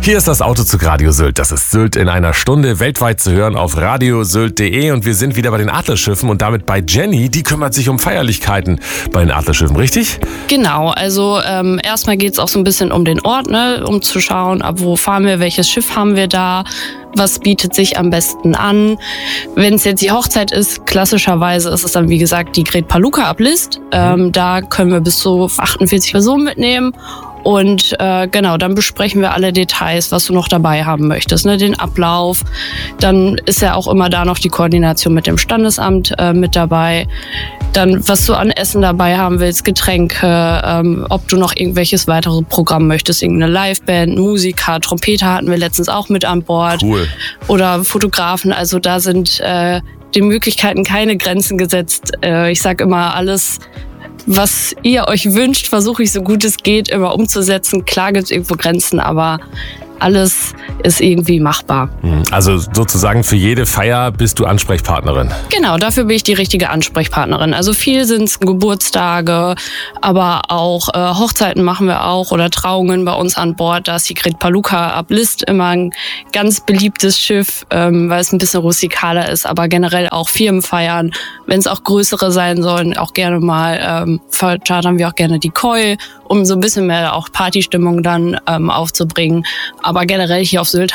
Hier ist das Autozug Radio Sylt. Das ist Sylt in einer Stunde, weltweit zu hören auf radiosylt.de. Und wir sind wieder bei den Adlerschiffen und damit bei Jenny. Die kümmert sich um Feierlichkeiten bei den Adlerschiffen, richtig? Genau, also erstmal geht es auch so ein bisschen um den Ort, ne? Um zu schauen, ab wo fahren wir, welches Schiff haben wir da, was bietet sich am besten an. Wenn es jetzt die Hochzeit ist, klassischerweise ist es dann, wie gesagt, die Gret Palooka ab List. Da können wir bis zu 48 Personen mitnehmen. Und genau, dann besprechen wir alle Details, was du noch dabei haben möchtest, ne? Den Ablauf. Dann ist ja auch immer da noch die Koordination mit dem Standesamt mit dabei. Dann, was du an Essen dabei haben willst, Getränke, ob du noch irgendwelches weiteres Programm möchtest, irgendeine Liveband, Musiker, Trompeter hatten wir letztens auch mit an Bord. Cool. Oder Fotografen, also da sind den Möglichkeiten keine Grenzen gesetzt. Ich sag immer, alles, was ihr euch wünscht, versuche ich so gut es geht immer umzusetzen. Klar gibt es irgendwo Grenzen, aber alles ist irgendwie machbar. Also sozusagen für jede Feier bist du Ansprechpartnerin. Genau, dafür bin ich die richtige Ansprechpartnerin. Also viel sind es Geburtstage, aber auch Hochzeiten machen wir auch oder Trauungen bei uns an Bord. Da ist die Gret Palooka ab List immer ein ganz beliebtes Schiff, weil es ein bisschen rustikaler ist, aber generell auch Firmenfeiern. Wenn es auch größere sein sollen, auch gerne mal verchartern wir auch gerne die Koi, um so ein bisschen mehr auch Partystimmung dann aufzubringen. Aber generell hier auf Sylt